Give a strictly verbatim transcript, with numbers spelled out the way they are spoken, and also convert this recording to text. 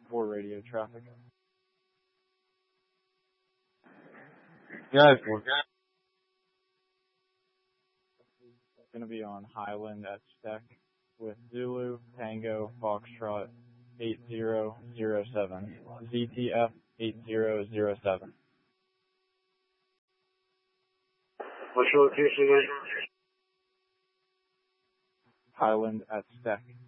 for radio traffic. Guys, we're Going to be on Highland at Steck with Zulu Tango Foxtrot eight zero zero seven, Z T F eight zero zero seven. What's your location again? Highland at Steck.